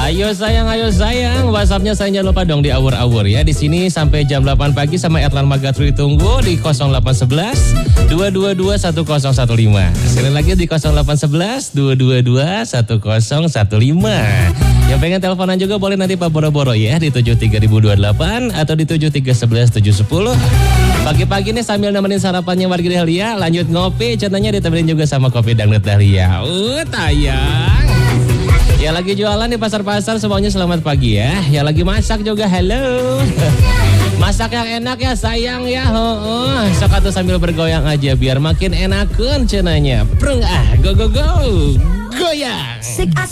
Ayo sayang, WhatsApp-nya saya jangan lupa dong di awur-awur ya. Di sini sampai jam 8 pagi sama Erlan Magatru ditunggu di 0811 222 1015. Sekali lagi di 0811 222 1015. Yang pengen teleponan juga boleh nanti Pak Boro-Boro ya di 73028 atau di 7311710. Pagi-pagi nih sambil nemenin sarapannya warga Dahlia, lanjut ngopi, contohnya ditemenin juga sama kopi dangdut Dahlia. Tayang. Ya lagi jualan di pasar-pasar semuanya selamat pagi ya. Ya lagi masak juga halo. Masak yang enak ya sayang ya. Sok atuh sambil bergoyang aja biar makin enakeun cenanya. Prung go. Goyang.